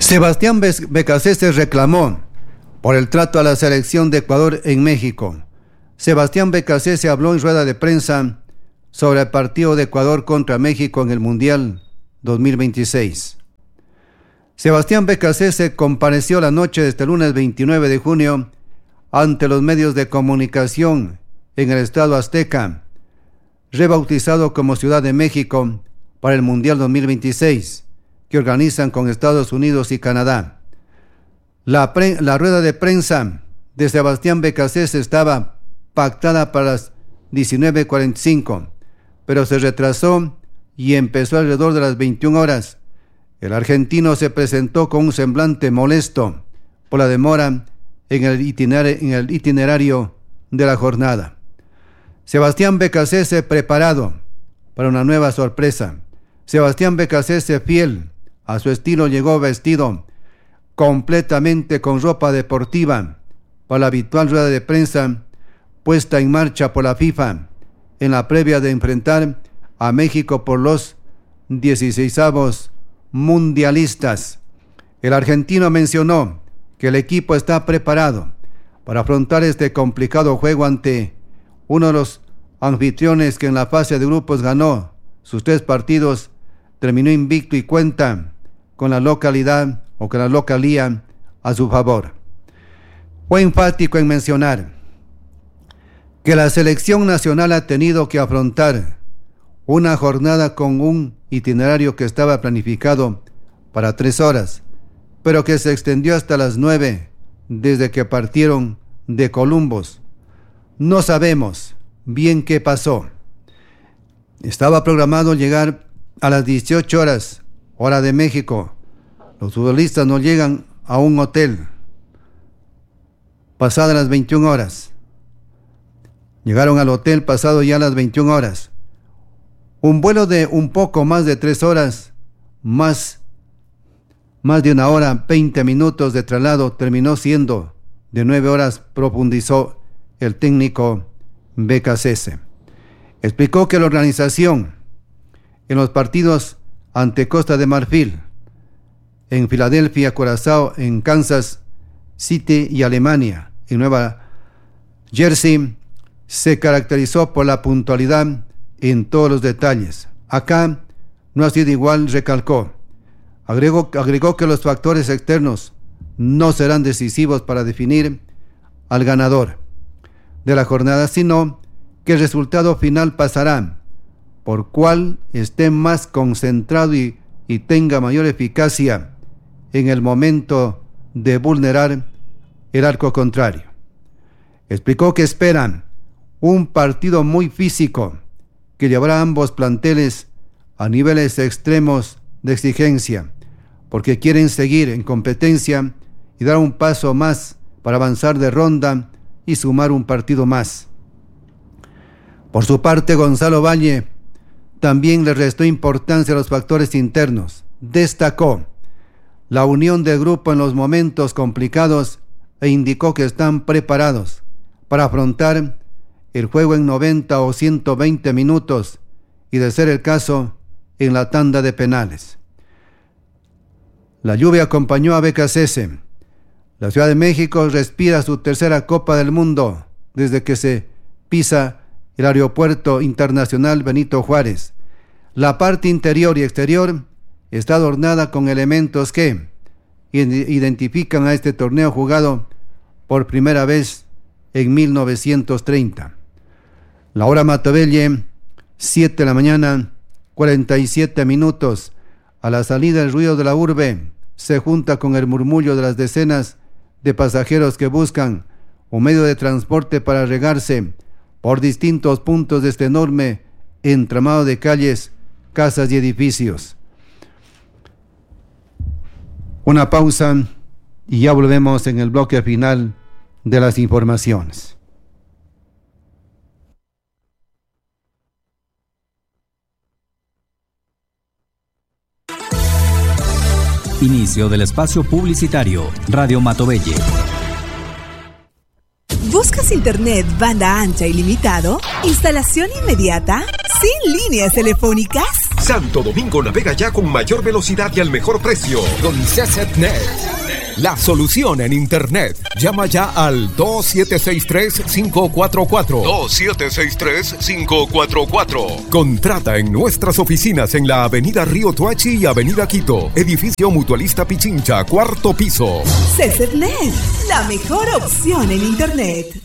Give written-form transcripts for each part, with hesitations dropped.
Sebastián Becasese reclamó por el trato a la selección de Ecuador en México. Sebastián Becasese habló en rueda de prensa sobre el partido de Ecuador contra México en el Mundial 2026. Sebastián Becasese compareció la noche de este lunes 29 de junio ante los medios de comunicación en el Estadio Azteca, rebautizado como Ciudad de México para el Mundial 2026, que organizan con Estados Unidos y Canadá. La rueda de prensa de Sebastián Becasese estaba pactada para las 19:45, pero se retrasó y empezó alrededor de las 21 horas. El argentino se presentó con un semblante molesto por la demora en el itinerario de la jornada. Sebastián Becasese preparado para una nueva sorpresa. Sebastián Becasese, fiel a su estilo, llegó vestido completamente con ropa deportiva para la habitual rueda de prensa puesta en marcha por la FIFA en la previa de enfrentar a México por los 16avos mundialistas. El argentino mencionó que el equipo está preparado para afrontar este complicado juego ante uno de los anfitriones que en la fase de grupos ganó sus 3 partidos, terminó invicto y cuenta con la localía a su favor. Fue enfático en mencionar que la selección nacional ha tenido que afrontar una jornada con un itinerario que estaba planificado para 3 horas, pero que se extendió hasta las 9 desde que partieron de Columbus. No sabemos bien qué pasó. Estaba programado llegar a las 18 horas, hora de México. Los futbolistas no llegan a un hotel pasadas las 21 horas. Llegaron al hotel pasado ya las 21 horas. Un vuelo de un poco más de 3 horas, más de 1 hora, 20 minutos de traslado, terminó siendo de 9 horas, profundizó el técnico Becasese. Explicó que la organización en los partidos ante Costa de Marfil, en Filadelfia, Curazao, en Kansas City y Alemania, en Nueva Jersey, se caracterizó por la puntualidad en todos los detalles. Acá no ha sido igual, recalcó. Agregó que los factores externos no serán decisivos para definir al ganador de la jornada, sino que el resultado final pasará por cual esté más concentrado y tenga mayor eficacia en el momento de vulnerar el arco contrario. Explicó que esperan un partido muy físico que llevará a ambos planteles a niveles extremos de exigencia, porque quieren seguir en competencia y dar un paso más para avanzar de ronda y sumar un partido más. Por su parte, Gonzalo Valle también le restó importancia a los factores internos. Destacó la unión del grupo en los momentos complicados e indicó que están preparados para afrontar el juego en 90 o 120 minutos y, de ser el caso, en la tanda de penales. La lluvia acompañó a Becasese. La Ciudad de México respira su 3ª Copa del Mundo desde que se pisa el Aeropuerto Internacional Benito Juárez. La parte interior y exterior está adornada con elementos que identifican a este torneo jugado por primera vez en 1930. La hora Matavelle, 7 de la mañana, 47 minutos. A la salida, el ruido de la urbe se junta con el murmullo de las decenas de pasajeros que buscan un medio de transporte para regarse por distintos puntos de este enorme entramado de calles, casas y edificios. Una pausa y ya volvemos en el bloque final de las informaciones. Inicio del espacio publicitario. Radio Matavelle. ¿Buscas internet banda ancha ilimitado? ¿Instalación inmediata? ¿Sin líneas telefónicas? Santo Domingo navega ya con mayor velocidad y al mejor precio. Con CCTNet, la solución en Internet. Llama ya al 2763-544. 2763-544. Contrata en nuestras oficinas en la Avenida Río Tuachi y Avenida Quito. Edificio Mutualista Pichincha, 4º piso. CCTNet, la mejor opción en Internet.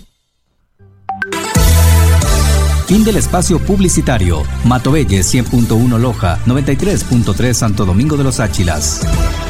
Fin del espacio publicitario. Matovelle 100.1 Loja, 93.3 Santo Domingo de los Áchilas.